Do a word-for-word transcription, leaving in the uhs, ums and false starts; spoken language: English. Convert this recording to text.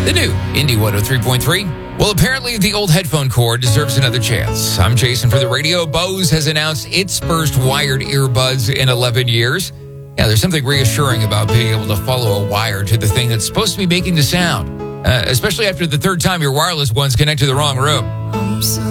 The new Indie one oh three point three. Well, apparently the old headphone cord deserves another chance. I'm Jason for the radio. Bose has announced its first wired earbuds in eleven years. Yeah, there's something reassuring about being able to follow a wire to the thing that's supposed to be making the sound, uh, especially after the third time your wireless ones connect to the wrong room.